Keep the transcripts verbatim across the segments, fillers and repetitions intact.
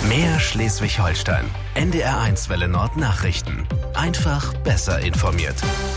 Mehr Schleswig-Holstein. N D R eins Welle Nord Nachrichten. Einfach besser informiert.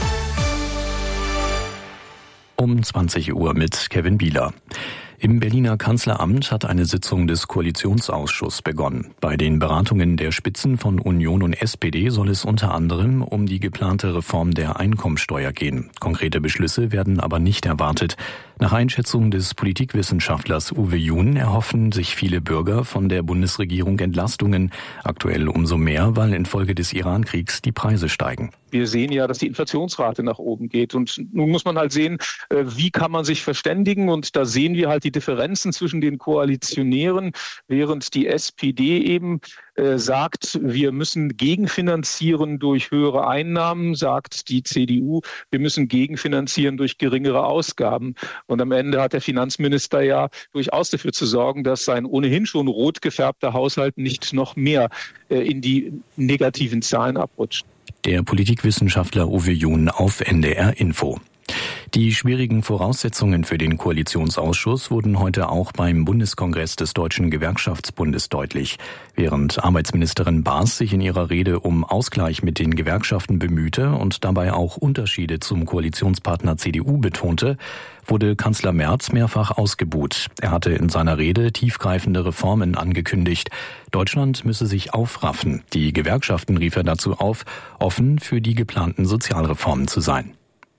Um zwanzig Uhr mit Kevin Bieler. Im Berliner Kanzleramt hat eine Sitzung des Koalitionsausschusses begonnen. Bei den Beratungen der Spitzen von Union und S P D soll es unter anderem um die geplante Reform der Einkommensteuer gehen. Konkrete Beschlüsse werden aber nicht erwartet. Nach Einschätzung des Politikwissenschaftlers Uwe Jun erhoffen sich viele Bürger von der Bundesregierung Entlastungen. Aktuell umso mehr, weil infolge des Iran-Kriegs die Preise steigen. Wir sehen ja, dass die Inflationsrate nach oben geht. Und nun muss man halt sehen, wie kann man sich verständigen. Und da sehen wir halt die Differenzen zwischen den Koalitionären, während die S P D eben äh, sagt, wir müssen gegenfinanzieren durch höhere Einnahmen, sagt die C D U, wir müssen gegenfinanzieren durch geringere Ausgaben. Und am Ende hat der Finanzminister ja durchaus dafür zu sorgen, dass sein ohnehin schon rot gefärbter Haushalt nicht noch mehr äh, in die negativen Zahlen abrutscht. Der Politikwissenschaftler Uwe Jun auf N D R Info. Die schwierigen Voraussetzungen für den Koalitionsausschuss wurden heute auch beim Bundeskongress des Deutschen Gewerkschaftsbundes deutlich. Während Arbeitsministerin Baas sich in ihrer Rede um Ausgleich mit den Gewerkschaften bemühte und dabei auch Unterschiede zum Koalitionspartner C D U betonte, wurde Kanzler Merz mehrfach ausgebuht. Er hatte in seiner Rede tiefgreifende Reformen angekündigt. Deutschland müsse sich aufraffen. Die Gewerkschaften rief er dazu auf, offen für die geplanten Sozialreformen zu sein.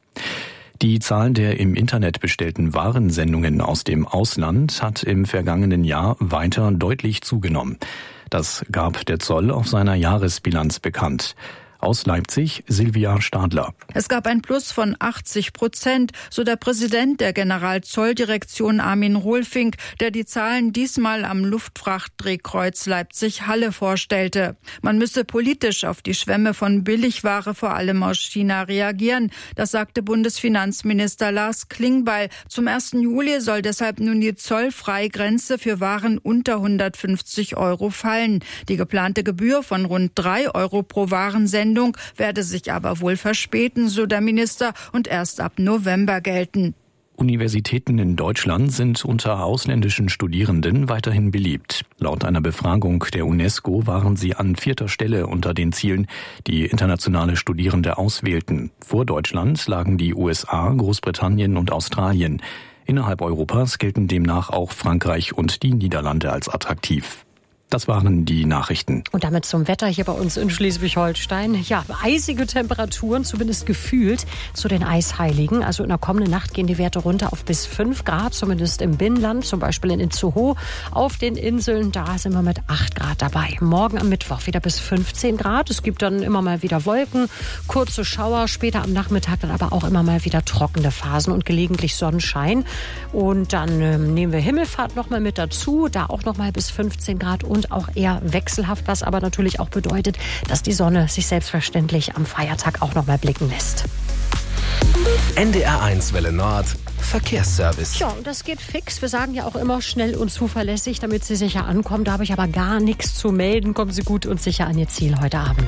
Die Zahl der im Internet bestellten Warensendungen aus dem Ausland hat im vergangenen Jahr weiter deutlich zugenommen. Das gab der Zoll auf seiner Jahresbilanz bekannt. Aus Leipzig, Silvia Stadler. Es gab ein Plus von achtzig Prozent, so der Präsident der Generalzolldirektion Armin Rohlfink, der die Zahlen diesmal am Luftfrachtdrehkreuz Leipzig-Halle vorstellte. Man müsse politisch auf die Schwemme von Billigware vor allem aus China reagieren. Das sagte Bundesfinanzminister Lars Klingbeil. Zum ersten Juli soll deshalb nun die Zollfreigrenze für Waren unter hundertfünfzig Euro fallen. Die geplante Gebühr von rund drei Euro pro Warensendung werde sich aber wohl verspäten, so der Minister, und erst ab November gelten. Universitäten in Deutschland sind unter ausländischen Studierenden weiterhin beliebt. Laut einer Befragung der UNESCO waren sie an vierter Stelle unter den Zielen, die internationale Studierende auswählten. Vor Deutschland lagen die U S A, Großbritannien und Australien. Innerhalb Europas gelten demnach auch Frankreich und die Niederlande als attraktiv. Das waren die Nachrichten. Und damit zum Wetter hier bei uns in Schleswig-Holstein. Ja, eisige Temperaturen, zumindest gefühlt, zu den Eisheiligen. Also in der kommenden Nacht gehen die Werte runter auf bis fünf Grad, zumindest im Binnenland, zum Beispiel in Itzehoe. Auf den Inseln, da sind wir mit acht Grad dabei. Morgen am Mittwoch wieder bis fünfzehn Grad. Es gibt dann immer mal wieder Wolken, kurze Schauer, später am Nachmittag dann aber auch immer mal wieder trockene Phasen und gelegentlich Sonnenschein. Und dann ähm, nehmen wir Himmelfahrt noch mal mit dazu, da auch noch mal bis fünfzehn Grad und auch eher wechselhaft, was aber natürlich auch bedeutet, dass die Sonne sich selbstverständlich am Feiertag auch noch mal blicken lässt. N D R eins Welle Nord Verkehrsservice. Ja, und das geht fix. Wir sagen ja auch immer schnell und zuverlässig, damit Sie sicher ankommen. Da habe ich aber gar nichts zu melden. Kommen Sie gut und sicher an Ihr Ziel heute Abend.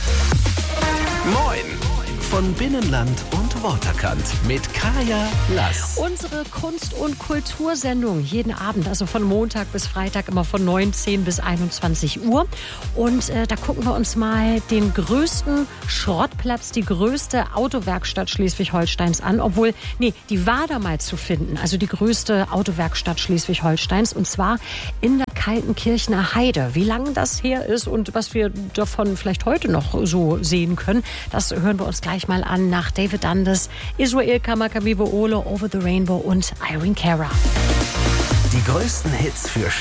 Moin! Von Binnenland und Waterkant mit Kaya Lass. Unsere Kunst- und Kultursendung jeden Abend, also von Montag bis Freitag immer von neunzehn bis einundzwanzig Uhr. Und äh, da gucken wir uns mal den größten Schrottplatz, die größte Autowerkstatt Schleswig-Holsteins an. Obwohl, nee, die war da mal zu finden, also die größte Autowerkstatt Schleswig-Holsteins. Und zwar in der Kaltenkirchener Heide. Wie lange das her ist und was wir davon vielleicht heute noch so sehen können, das hören wir uns gleich mal an nach David Dundas, Israel Kamakawiwo'ole, Over the Rainbow und Irene Cara. Die größten Hits für